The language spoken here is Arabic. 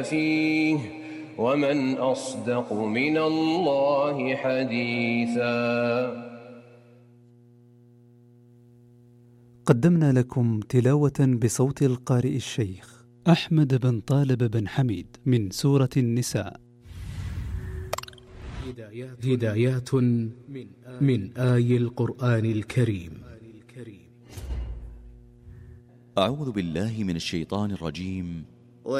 فيه ومن أصدق من الله حديثا. قدمنا لكم تلاوة بصوت القارئ الشيخ أحمد بن طالب بن حميد من سورة النساء. هدايات من آي القرآن الكريم. أعوذ بالله من الشيطان الرجيم.